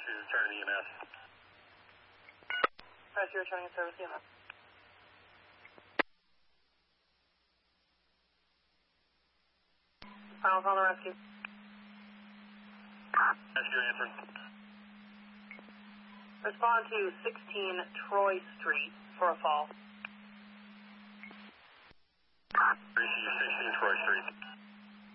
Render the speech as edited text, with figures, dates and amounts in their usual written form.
She's returning EMS. Rescue returning service EMS. Final call to rescue. Rescue answer. Respond to 16 Troy Street for a fall. Receive 16 Troy Street.